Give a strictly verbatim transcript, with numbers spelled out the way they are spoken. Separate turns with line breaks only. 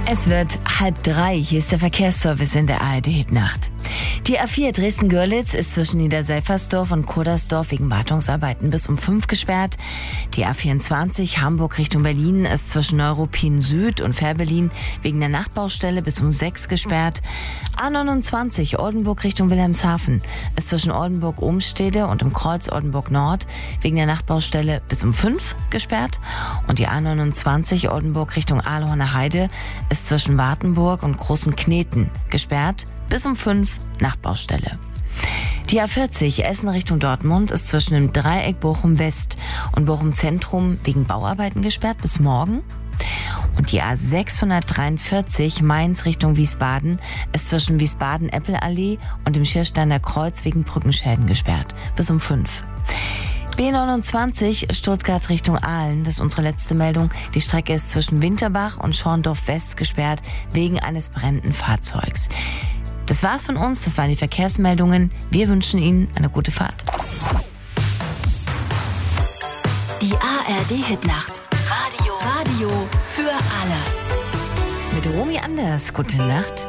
Es wird halb drei. Hier ist der Verkehrsservice in der A R D-Hitnacht. Die A vier Dresden-Görlitz ist zwischen Niederseifersdorf und Kurdersdorf wegen Wartungsarbeiten bis um fünf gesperrt. Die A vierundzwanzig Hamburg Richtung Berlin ist zwischen Neuruppin Süd und Fährberlin wegen der Nachtbaustelle bis um sechs gesperrt. A neunundzwanzig Oldenburg Richtung Wilhelmshaven ist zwischen Oldenburg-Ohmstede und im Kreuz Oldenburg-Nord wegen der Nachtbaustelle bis um fünf gesperrt. Und die A neunundzwanzig Oldenburg Richtung Ahlhorner Heide ist zwischen Wartenburg und Großen Kneten gesperrt bis um fünf Nachtbaustelle. Die A vierzig Essen Richtung Dortmund ist zwischen dem Dreieck Bochum West und Bochum Zentrum wegen Bauarbeiten gesperrt bis morgen. Und die A sechshundertdreiundvierzig Mainz Richtung Wiesbaden ist zwischen Wiesbaden-Eppelallee und dem Schiersteiner Kreuz wegen Brückenschäden gesperrt bis um fünf. B neunundzwanzig Stuttgart Richtung Aalen, das ist unsere letzte Meldung. Die Strecke ist zwischen Winterbach und Schorndorf West gesperrt wegen eines brennenden Fahrzeugs. Das war's von uns, das waren die Verkehrsmeldungen. Wir wünschen Ihnen eine gute Fahrt.
Die A R D-Hitnacht. Radio. Radio für alle.
Mit Romy Anders, gute Nacht.